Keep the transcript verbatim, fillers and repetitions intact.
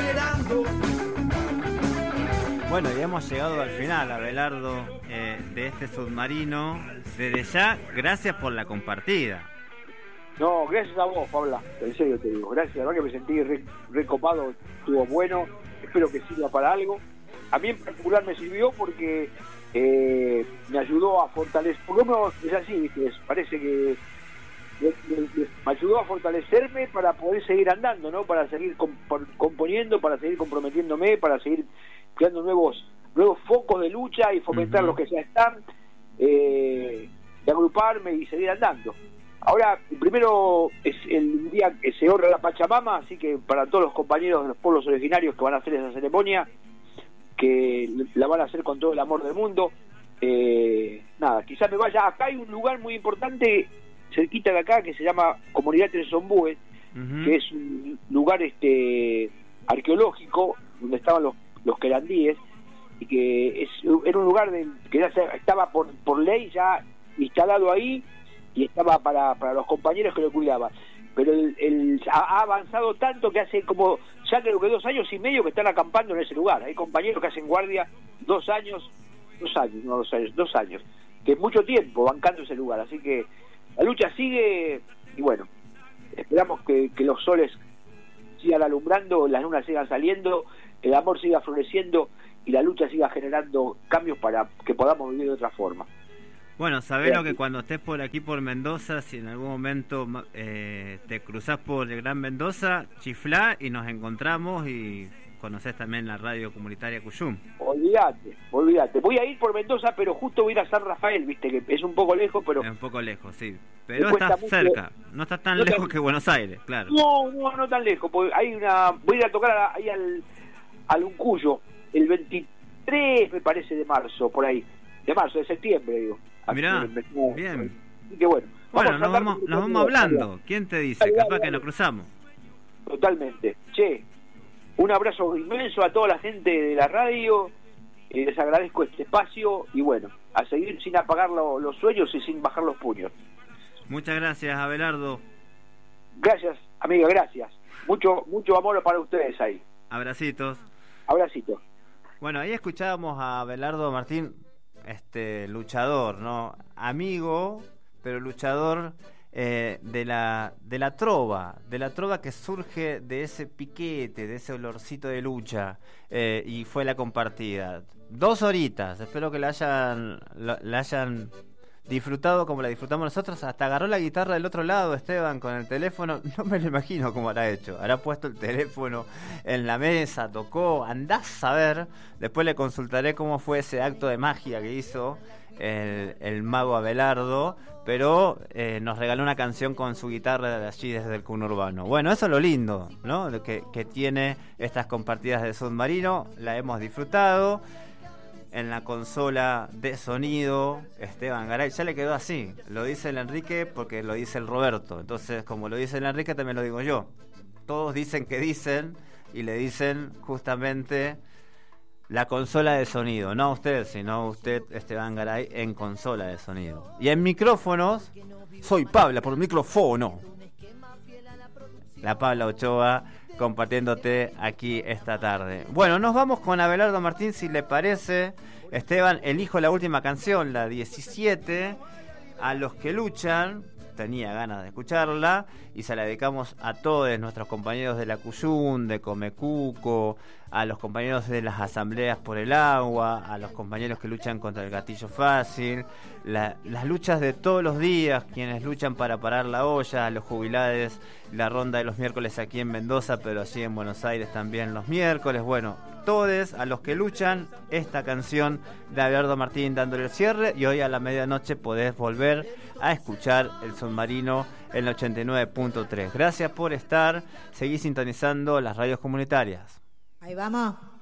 generando. Bueno, y hemos llegado al final, Abelardo, eh, de este submarino. Desde ya, gracias por la compartida. No, gracias a vos, Paula, en serio te digo, gracias, la verdad que me sentí re, recopado, estuvo bueno, espero que sirva para algo. A mí en particular me sirvió porque eh, me ayudó a fortalecer, por lo menos es así, ¿viste? Parece que me, me, me ayudó a fortalecerme para poder seguir andando, ¿no? Para seguir comp componiendo, para seguir comprometiéndome, para seguir creando nuevos nuevos focos de lucha y fomentar uh-huh. los que ya están, eh, de agruparme y seguir andando. Ahora, primero es el día que se honra la Pachamama, así que para todos los compañeros de los pueblos originarios que van a hacer esa ceremonia, que la van a hacer con todo el amor del mundo, eh, nada, quizás me vaya. Acá hay un lugar muy importante cerquita de acá que se llama Comunidad Tres Ombúes, uh-huh. que es un lugar este arqueológico donde estaban los, los querandíes, y que es, era un lugar de, que ya se, estaba por, por ley ya instalado ahí, y estaba para, para los compañeros que lo cuidaban, pero el, el, ha avanzado tanto que hace como ya creo que dos años y medio que están acampando en ese lugar. Hay compañeros que hacen guardia dos años, dos años, no dos años, dos años, que es mucho tiempo bancando ese lugar, así que la lucha sigue, y bueno, esperamos que, que los soles sigan alumbrando, las lunas sigan saliendo, el amor siga floreciendo y la lucha siga generando cambios para que podamos vivir de otra forma. Bueno, sabelo que cuando estés por aquí por Mendoza, si en algún momento eh, te cruzás por el Gran Mendoza, chiflá y nos encontramos y conocés también la radio comunitaria Cuyum. Olvídate, olvídate. Voy a ir por Mendoza, pero justo voy a ir a San Rafael, viste, que es un poco lejos, pero... Es un poco lejos, sí. Pero estás cerca, no estás tan no lejos tan... que Buenos Aires, claro. No, no, no tan lejos, porque hay una... Voy a ir a tocar a, ahí al, al Uncuyo, el veintitrés, me parece, de marzo, por ahí. De marzo, de septiembre, digo. Mirá, bien. Así que bueno, bueno, vamos nos vamos, nos vamos hablando. ¿Quién te dice? Dale, Capaz dale, que nos cruzamos. Totalmente. Che, un abrazo inmenso a toda la gente de la radio. Eh, les agradezco este espacio y bueno, a seguir sin apagar lo, los sueños y sin bajar los puños. Muchas gracias, Abelardo. Gracias, amiga, gracias. Mucho, mucho amor para ustedes ahí. Abracitos. Abracitos. Bueno, ahí escuchábamos a Abelardo Martín, este luchador, ¿no? Amigo, pero luchador eh, de la de la trova, de la trova que surge de ese piquete, de ese olorcito de lucha, eh, y fue la compartida. Dos horitas, espero que la hayan la, la hayan disfrutado como la disfrutamos nosotros. Hasta agarró la guitarra del otro lado Esteban con el teléfono, no me lo imagino cómo hará hecho, habrá puesto el teléfono en la mesa, tocó, andás a ver. Después le consultaré cómo fue ese acto de magia que hizo el, el mago Abelardo, pero eh, nos regaló una canción con su guitarra de allí desde el conurbano. Bueno, eso es lo lindo, ¿no? Lo que, que tiene estas compartidas de submarino, la hemos disfrutado. En la consola de sonido, Esteban Garay, ya le quedó así. Lo dice el Enrique porque lo dice el Roberto. Entonces, como lo dice el Enrique, también lo digo yo. Todos dicen que dicen y le dicen justamente la consola de sonido. No usted, sino usted, Esteban Garay, en consola de sonido. Y en micrófonos, soy Pabla por micrófono. La Pabla Ochoa compartiéndote aquí esta tarde. Bueno, nos vamos con Abelardo Martín, si le parece. Esteban, elijo la última canción, la diecisiete, A los que luchan. Tenía ganas de escucharla y se la dedicamos a todos nuestros compañeros de la Cuyum, de Comecuco, a los compañeros de las asambleas por el agua, a los compañeros que luchan contra el gatillo fácil, la, las luchas de todos los días, quienes luchan para parar la olla, a los jubilados, la ronda de los miércoles aquí en Mendoza, pero allí en Buenos Aires también los miércoles. Bueno, todos a los que luchan, esta canción de Abelardo Martín dándole el cierre, y hoy a la medianoche podés volver a escuchar el submarino en el ochenta y nueve punto tres. Gracias por estar, seguí sintonizando las radios comunitarias. Ahí vamos.